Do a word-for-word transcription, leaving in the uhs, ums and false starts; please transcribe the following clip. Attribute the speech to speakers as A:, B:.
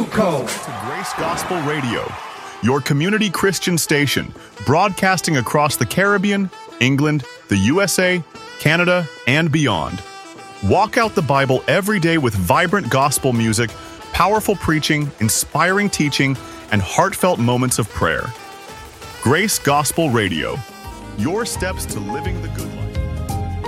A: code.
B: To Grace Gospel Radio, your community Christian station, broadcasting across the Caribbean, England, the U S A, Canada, and beyond. Walk out the Bible every day with vibrant gospel music, powerful preaching, inspiring teaching, and heartfelt moments of prayer. Grace Gospel Radio, your steps to living the good life.